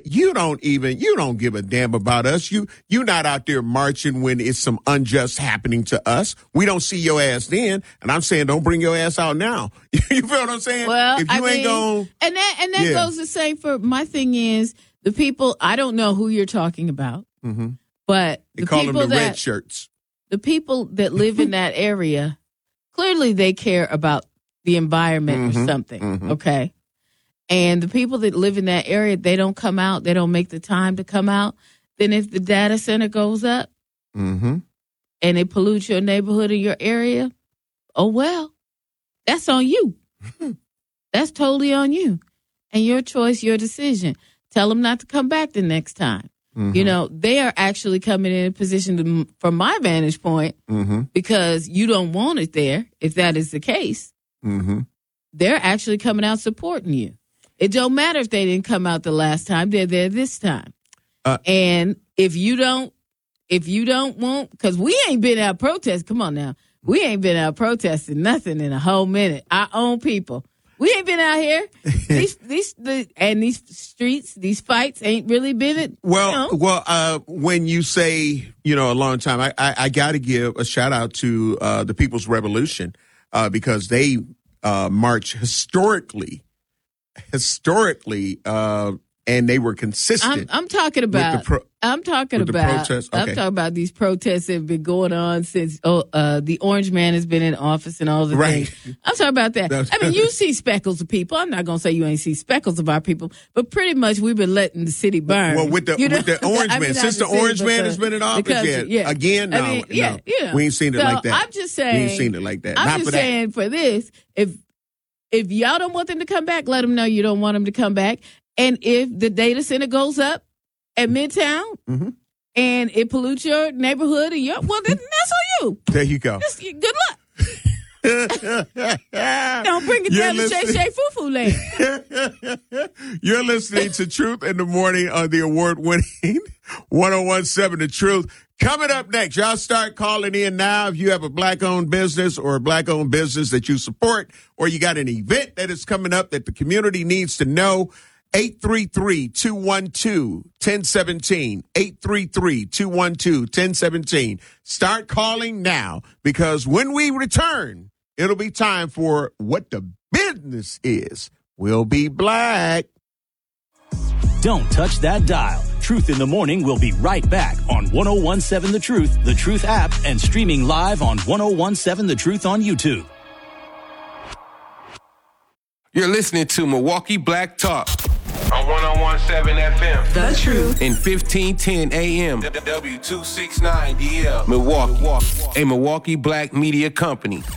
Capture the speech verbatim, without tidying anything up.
you don't even, you don't give a damn about us. You, you're not out there marching when it's some unjust happening to us. We don't see your ass then. And I'm saying, don't bring your ass out now. You feel what I'm saying? Well, if you I ain't mean, going and that, and that yeah. goes the same for, my thing is, the people, I don't know who you're talking about, mm-hmm. but they the call people them the that, red shirts. The people that live in that area, clearly they care about the environment mm-hmm. or something, mm-hmm. okay? And the people that live in that area, they don't come out, they don't make the time to come out. Then if the data center goes up mm-hmm. and it pollutes your neighborhood or your area, oh, well, that's on you. That's totally on you. And your choice, your decision. Tell them not to come back the next time. Mm-hmm. You know, they are actually coming in a position to, from my vantage point, mm-hmm. because you don't want it there, if that is the case. Mm-hmm. They're actually coming out supporting you. It don't matter if they didn't come out the last time; they're there this time. Uh, and if you don't, if you don't want, because we ain't been out protesting. Come on now, we ain't been out protesting nothing in a whole minute. Our own people, we ain't been out here. these, these, the, and these streets, these fights ain't really been it. Well, you know. well, uh, when you say you know a long time, I, I, I got to give a shout out to uh, the People's Revolution uh, because they uh, march historically. Historically, uh, and they were consistent. I'm, I'm talking about. Pro- I'm talking about. Okay. I'm talking about these protests that have been going on since oh, uh, the Orange Man has been in office and all the right. things. I'm talking about that. I mean, you see speckles of people. I'm not going to say you ain't see speckles of our people, but pretty much we've been letting the city burn. Well, with the, you know? with the Orange Man, I mean, since the, the Orange Man has been in office, country, yeah. yeah. Again, no, I mean, yeah, no. yeah. We ain't seen it so like that. I'm just saying. We ain't seen it like that. I'm not just for saying that. for this, if. If y'all don't want them to come back, let them know you don't want them to come back. And if the data center goes up at Midtown mm-hmm. and it pollutes your neighborhood, and your, well, then that's on you. There you go. Just, good luck. Don't bring it You're down listening. to Shay Shay Foo Foo land. You're listening to Truth in the Morning on the award-winning one oh one seven The Truth. Coming up next, y'all start calling in now if you have a black-owned business or a black-owned business that you support, or you got an event that is coming up that the community needs to know. eight three three, two one two, one zero one seven. eight three three, two one two, one zero one seven. Start calling now, because when we return, it'll be time for What the Business Is. We'll be black. Don't touch that dial. Truth in the Morning will be right back on one oh one seven The Truth, The Truth app, and streaming live on one oh one seven The Truth on YouTube. You're listening to Milwaukee Black Talk on one oh one seven F M. The Truth. In fifteen ten A M. W two sixty-nine D L. Milwaukee. A Milwaukee Black Media Company.